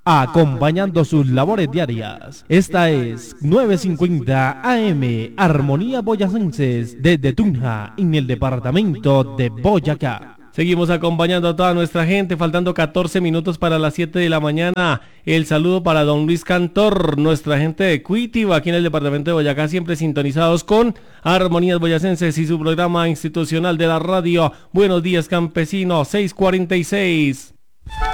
acompañando sus labores diarias. Esta es 950 AM, Armonía Boyacenses, desde Tunja, en el departamento de Boyacá. Seguimos acompañando a toda nuestra gente, faltando 14 minutos para las 7 de la mañana. El saludo para don Luis Cantor, nuestra gente de Cuitiba, aquí en el departamento de Boyacá, siempre sintonizados con Armonías Boyacenses y su programa institucional de la radio. Buenos días, campesinos, 6:46.